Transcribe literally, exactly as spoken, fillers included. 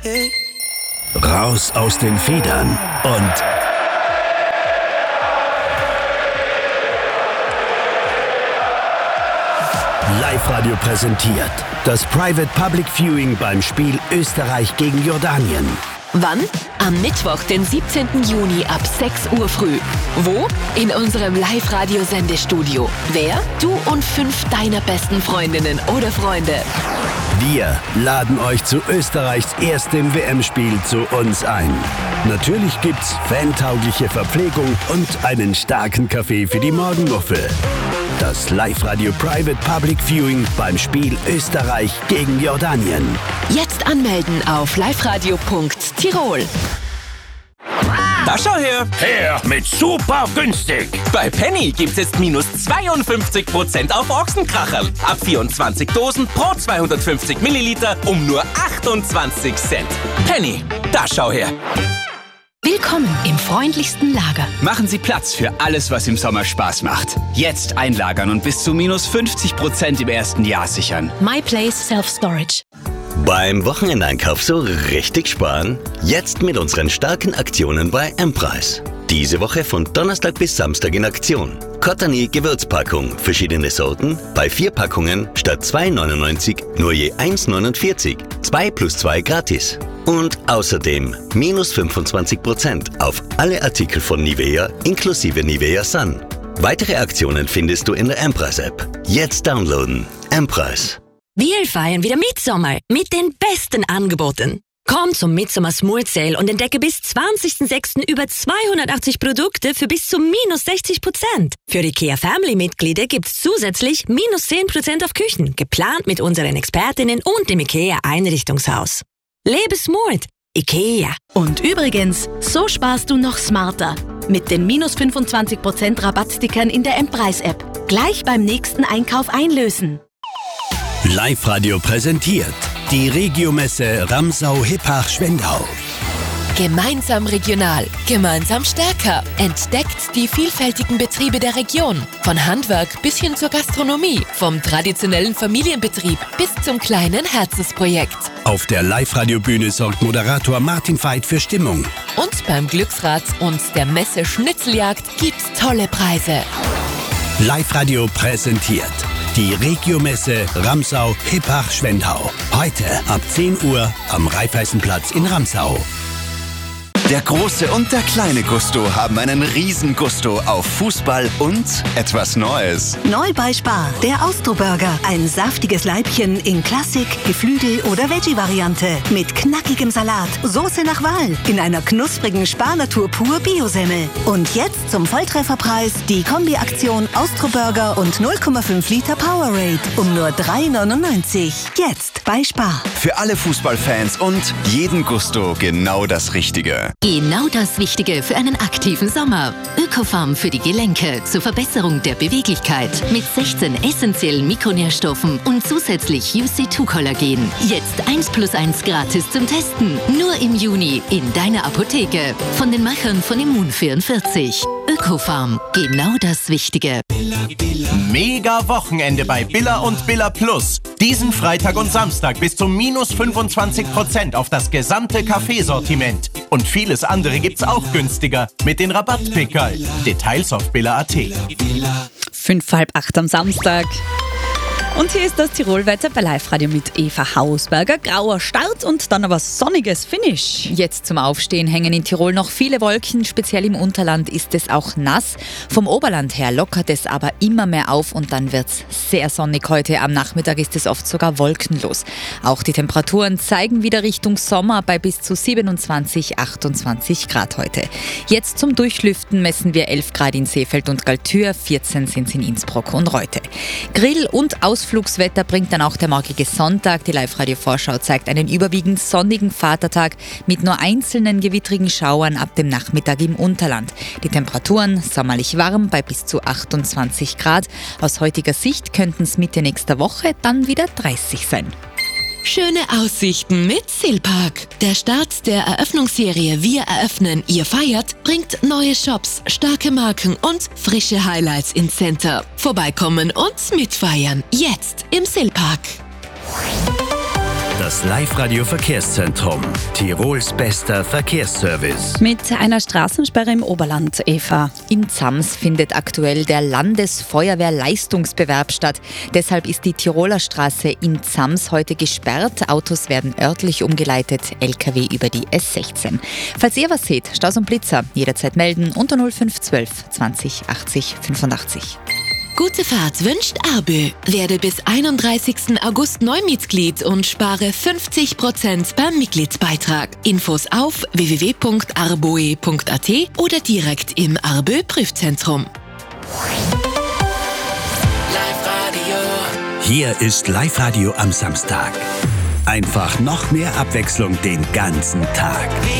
Raus aus den Federn und Live-Radio präsentiert das Private Public Viewing beim Spiel Österreich gegen Jordanien. Wann? Am Mittwoch, den siebzehnten Juni ab sechs Uhr früh. Wo? In unserem Live-Radio-Sendestudio. Wer? Du und fünf deiner besten Freundinnen oder Freunde. Wir laden euch zu Österreichs erstem W M-Spiel zu uns ein. Natürlich gibt's fantaugliche Verpflegung und einen starken Kaffee für die Morgenmuffel. Das Live-Radio Private Public Viewing beim Spiel Österreich gegen Jordanien. Jetzt anmelden auf liveradio punkt tirol. Da schau her! Her mit super günstig! Bei Penny gibt's jetzt minus zweiundfünfzig Prozent auf Ochsenkracherl. Ab vierundzwanzig Dosen pro zweihundertfünfzig Milliliter um nur achtundzwanzig Cent. Penny, da schau her! Willkommen im freundlichsten Lager. Machen Sie Platz für alles, was im Sommer Spaß macht. Jetzt einlagern und bis zu minus fünfzig Prozent im ersten Jahr sichern. MyPlace Self-Storage. Beim Wochenendeinkauf so richtig sparen? Jetzt mit unseren starken Aktionen bei M-Preis. Diese Woche von Donnerstag bis Samstag in Aktion. Cottony Gewürzpackung, verschiedene Sorten, bei vier Packungen statt zwei neunundneunzig nur je eins neunundvierzig. zwei plus zwei gratis. Und außerdem minus fünfundzwanzig Prozent auf alle Artikel von Nivea inklusive Nivea Sun. Weitere Aktionen findest du in der M-Preis-App. Jetzt downloaden. M-Preis. Wir feiern wieder Mitsommer mit den besten Angeboten. Komm zum Mitsommer Smooth Sale und entdecke bis zwanzigsten sechsten über zweihundertachtzig Produkte für bis zu minus sechzig Prozent. Für IKEA Family Mitglieder gibt's zusätzlich minus zehn Prozent auf Küchen, geplant mit unseren Expertinnen und dem IKEA Einrichtungshaus. Lebe smooth, IKEA. Und übrigens, so sparst du noch smarter. Mit den minus fünfundzwanzig Prozent Rabattstickern in der M-Preis-App. Gleich beim nächsten Einkauf einlösen. Live-Radio präsentiert die Regiomesse Ramsau-Hippach-Schwendau. Gemeinsam regional, gemeinsam stärker. Entdeckt die vielfältigen Betriebe der Region. Von Handwerk bis hin zur Gastronomie. Vom traditionellen Familienbetrieb bis zum kleinen Herzensprojekt. Auf der Live-Radio-Bühne sorgt Moderator Martin Veit für Stimmung. Und beim Glücksrad und der Messe Schnitzeljagd gibt's tolle Preise. Live-Radio präsentiert die Regiomesse Ramsau-Hippach-Schwendau. Heute ab zehn Uhr am Raiffeisenplatz in Ramsau. Der große und der kleine Gusto haben einen riesen Gusto auf Fußball und etwas Neues. Neu bei Spar, der Austro-Burger. Ein saftiges Leibchen in Klassik, Geflügel- oder Veggie-Variante. Mit knackigem Salat, Soße nach Wahl, in einer knusprigen Spar-Natur pur Biosemmel. Und jetzt zum Volltrefferpreis die Kombi-Aktion Austro-Burger und null Komma fünf Liter Powerade um nur drei neunundneunzig. Jetzt bei Spar. Für alle Fußballfans und jeden Gusto genau das Richtige. Genau das Wichtige für einen aktiven Sommer. Ökofarm für die Gelenke zur Verbesserung der Beweglichkeit mit sechzehn essentiellen Mikronährstoffen und zusätzlich U C zwei Kollagen. Jetzt eins plus eins gratis zum Testen. Nur im Juni in deiner Apotheke. Von den Machern von Immun vierundvierzig. Ökofarm, genau das Wichtige. Mega Wochenende bei Billa und Billa Plus. Diesen Freitag und Samstag bis zu minus fünfundzwanzig Prozent auf das gesamte Kaffeesortiment. Und vieles andere gibt's auch günstiger mit den Rabattpickerl. Details auf billa punkt at. Fünf, halb acht am Samstag. Und hier ist das Tirolwetter bei Live-Radio mit Eva Hausberger. Grauer Start und dann aber sonniges Finish. Jetzt zum Aufstehen hängen in Tirol noch viele Wolken. Speziell im Unterland ist es auch nass. Vom Oberland her lockert es aber immer mehr auf und dann wird es sehr sonnig heute. Am Nachmittag ist es oft sogar wolkenlos. Auch die Temperaturen zeigen wieder Richtung Sommer bei bis zu siebenundzwanzig, achtundzwanzig Grad heute. Jetzt zum Durchlüften messen wir elf Grad in Seefeld und Galtür, vierzehn sind es in Innsbruck und Reute. Grill- und Aus Ausflugswetter bringt dann auch der morgige Sonntag. Die Live-Radio-Vorschau zeigt einen überwiegend sonnigen Vatertag mit nur einzelnen gewittrigen Schauern ab dem Nachmittag im Unterland. Die Temperaturen sommerlich warm bei bis zu achtundzwanzig Grad. Aus heutiger Sicht könnten es Mitte nächster Woche dann wieder dreißig sein. Schöne Aussichten mit Silpark. Der Start der Eröffnungsserie Wir eröffnen, ihr feiert bringt neue Shops, starke Marken und frische Highlights ins Center. Vorbeikommen und mitfeiern. Jetzt im Silpark. Das Live-Radio-Verkehrszentrum. Tirols bester Verkehrsservice. Mit einer Straßensperre im Oberland, Eva. In Zams findet aktuell der Landesfeuerwehrleistungsbewerb statt. Deshalb ist die Tiroler Straße in Zams heute gesperrt. Autos werden örtlich umgeleitet, L K W über die S sechzehn. Falls ihr was seht, Staus und Blitzer, jederzeit melden unter null fünf zwölf zwanzig achtzig fünfundachtzig. Gute Fahrt wünscht Arbö. Werde bis einunddreißigsten August Neumitglied und spare fünfzig Prozent beim Mitgliedsbeitrag. Infos auf w w w punkt arboe punkt a t oder direkt im Arbö Prüfzentrum. Hier ist Live-Radio am Samstag. Einfach noch mehr Abwechslung den ganzen Tag.